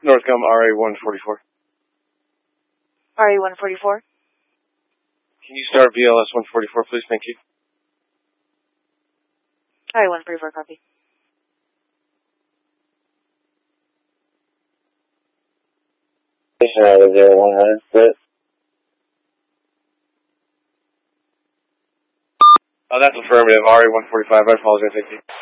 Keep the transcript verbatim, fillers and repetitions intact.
Northcom R A one forty-four. R A one forty-four. Can you start V L S one forty-four, please? Thank you. R A one forty-four, copy. Station out of zero one hundred, split. Oh, that's affirmative. R A one forty-five, I apologize, thank you.